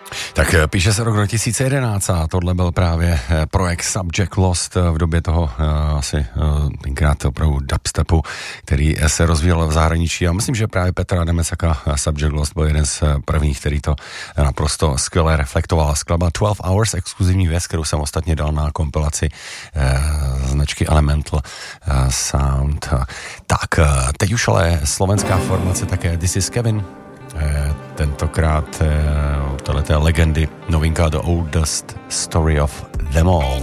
Tak píše se rok 2011 a tohle byl právě projekt Subject Lost v době toho asi tenkrát opravdu dubstepu, který se rozvíjel v zahraničí a myslím, že právě Petra Nemecaka Subject Lost byl jeden z prvních, který to naprosto skvěle reflektoval. Skladba 12 Hours, exkluzivní věc, kterou jsem ostatně dal na kompilaci značky Elemental Sound. Tak, teď už ale slovenská formace také This is Kevin. Tentokrát tohleté legendy, novinka The Oldest Story of Them All.